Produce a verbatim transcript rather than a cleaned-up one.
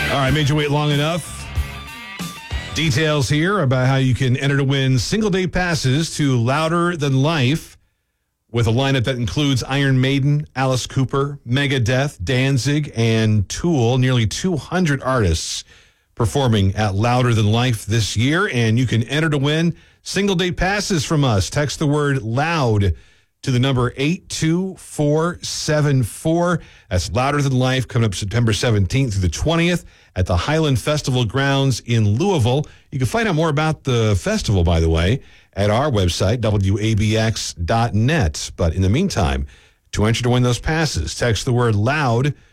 All right, made you wait long enough. Details here about how you can enter to win single-day passes to Louder Than Life with a lineup that includes Iron Maiden, Alice Cooper, Megadeth, Danzig, and Tool. Nearly two hundred artists performing at Louder Than Life this year, and you can enter to win single-day passes from us. Text the word LOUD to the number eight two four seven four. That's Louder Than Life, coming up September seventeenth through the twentieth at the Highland Festival grounds in Louisville. You can find out more about the festival, by the way, at our website, W A B X dot net. But in the meantime, to enter to win those passes, text the word LOUD